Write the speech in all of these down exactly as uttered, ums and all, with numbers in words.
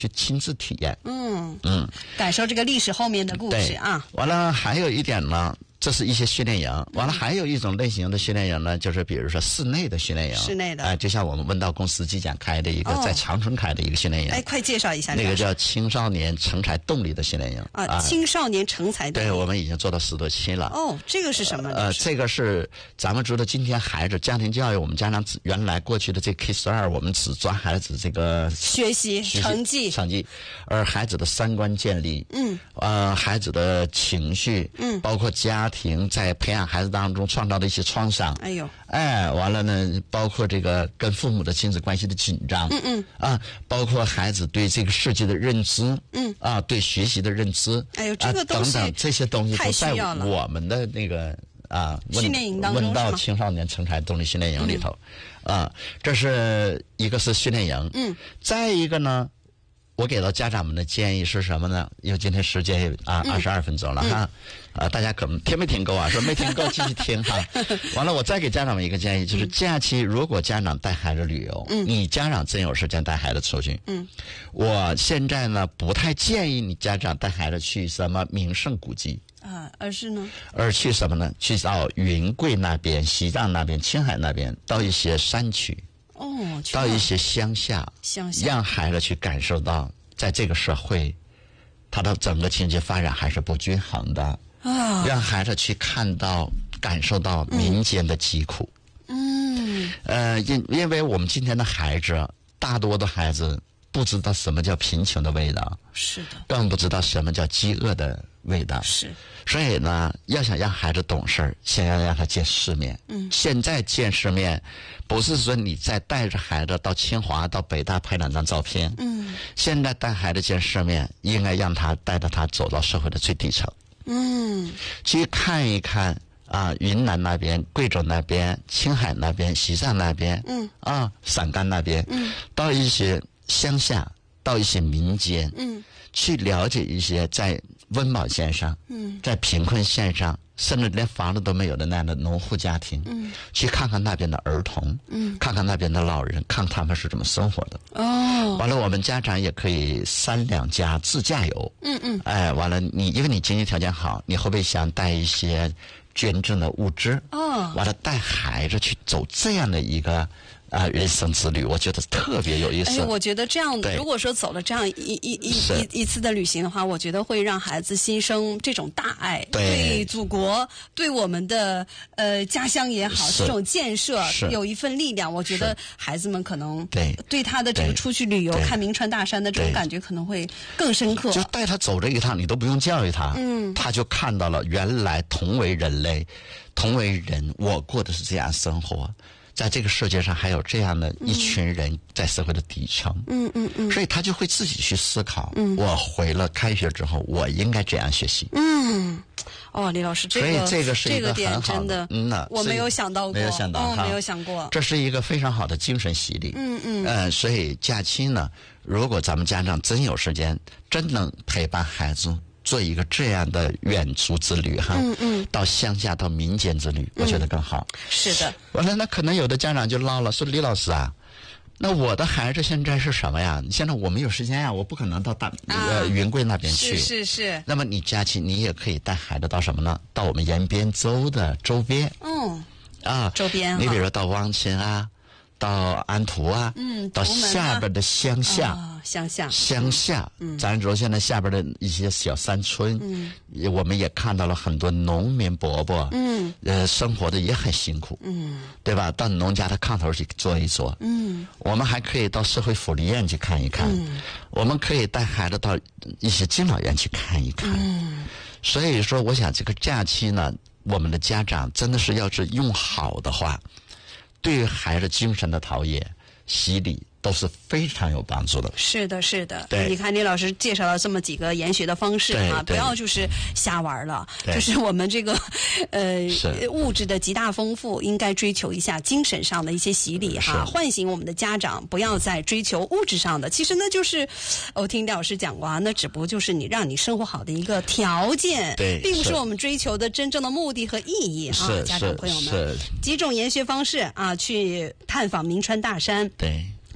去亲自体验。 嗯嗯， 感受这个历史后面的故事啊。 完了，还有一点呢。这是一些训练营，完了还有一种类型的训练营呢，就是比如说室内的训练营， 室内的， 哎、呃，就像我们温道公司即将开的一个、哦、在长春开的一个训练营， 哎，快介绍一下。 那个叫青少年成才动力的训练营啊，啊青少年成才动力， 对，我们已经做到十多期了。 哦，这个是什么？ 呃，这个是咱们知道，今天孩子家庭教育，我们家长原来过去的这 K 十二，我们只抓孩子这个学习成绩成绩，而孩子的三观建立， 嗯， 呃，孩子的情绪， 嗯， 包括家庭在培养孩子当中创造的一些创伤， 哎呦， 哎，完了呢，包括这个跟父母的亲子关系的紧张， 嗯嗯， 啊，包括孩子对这个世界的认知， 嗯， 啊，对学习的认知， 哎呦，这个东西、 啊、等等这些东西都在了我们的那个啊训练营当中， 温道青少年成才动力训练营里头，嗯、啊，这是一个是训练营， 嗯， 再一个呢。我给到家长们的建议是什么呢？因为今天时间啊二十二分钟了哈， 嗯、 啊大家可能听没听够啊？说没听够继续听哈。完了，我再给家长们一个建议，就是假期如果家长带孩子旅游， 嗯、 你家长真有时间带孩子出去， 嗯， 我现在呢不太建议你家长带孩子去什么名胜古迹啊，而是呢， 而去什么呢？去到云贵那边、西藏那边、青海那边，到一些山区。 哦， 到一些乡下， 乡下让孩子去感受到，在这个社会，他的整个经济发展还是不均衡的啊， 让孩子去看到、感受到民间的疾苦。 嗯， 呃，因因为我们今天的孩子，大多的孩子不知道什么叫贫穷的味道， 是的， 更不知道什么叫饥饿的味道， 是。 所以呢，要想让孩子懂事儿，先要让他见世面。 嗯， 现在见世面，不是说你再带着孩子到清华、到北大拍两张照片。 嗯， 现在带孩子见世面，应该让他带着他走到社会的最底层。 嗯， 去看一看啊，云南那边、贵州那边、青海那边、西藏那边， 嗯， 啊，陕甘那边， 嗯， 到一些乡下，到一些民间， 嗯， 去了解一些在温饱线上， 嗯， 在贫困线上，甚至连房子都没有的那样的农户家庭， 嗯， 去看看那边的儿童， 嗯， 看看那边的老人，看他们是怎么生活的。 哦， 完了，我们家长也可以三两家自驾游。 嗯嗯， 哎，完了，你因为你经济条件好，你会不会想带一些捐赠的物资？ 哦， 完了，带孩子去走这样的一个。啊、呃，人生之旅，我觉得特别有意思。 哎，我觉得这样，如果说走了这样一一一一一次的旅行的话，我觉得会让孩子心生这种大爱， 对, 对祖国，对我们的呃家乡也好，这种建设有一份力量。我觉得孩子们可能对对他的这个出去旅游看名川大山的这种感觉可能会更深刻。 就带他走这一趟，你都不用教育他， 嗯， 他就看到了原来同为人类，同为人，我过的是这样生活。在这个世界上还有这样的一群人在社会的底层， 嗯嗯嗯， 所以他就会自己去思考， 嗯， 我回了开学之后，我应该这样学习。 嗯，哦，李老师，这个所以这个是一个点真的， 嗯呐， 我没有想到过， 没有想到， 哦，没有想过， 这是一个非常好的精神洗礼。 嗯嗯， 呃，所以假期呢，如果咱们家长真有时间，真能陪伴孩子。做一个这样的远足之旅哈， 嗯嗯， 到乡下到民间之旅，我觉得更好。 嗯、是的。 完了，那可能有的家长就唠了，说李老师啊，那我的孩子现在是什么呀？现在我没有时间呀，我不可能到大、啊、呃云贵那边去。 是是是。 那么你假期你也可以带孩子到什么呢？到我们延边州的周边。 嗯。 啊， 周边。 你比如说到汪清啊。到安图啊， 嗯， 到下边的乡下， 哦、乡下， 乡下， 嗯， 咱知道现在下边的一些小山村， 嗯， 我们也看到了很多农民伯伯， 嗯， 呃，生活的也很辛苦， 嗯， 对吧？到农家的炕头去坐一坐， 嗯， 我们还可以到社会福利院去看一看， 嗯， 我们可以带孩子到一些敬老院去看一看， 嗯， 所以说，我想这个假期呢，我们的家长真的是要是用好的话。对于孩子精神的陶冶、洗礼都是非常有帮助的。 是的，是的。 对， 你看李老师介绍了这么几个研学的方式啊，不要就是瞎玩了，就是我们这个呃物质的极大丰富，应该追求一下精神上的一些洗礼哈，唤醒我们的家长，不要再追求物质上的。其实呢，就是我听李老师讲过啊，那只不过就是你让你生活好的一个条件， 对， 并不是我们追求的真正的目的和意义啊。家长朋友们，几种研学方式啊，去探访名川大山。 对。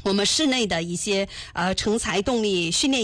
我们室内的一些呃成才动力训练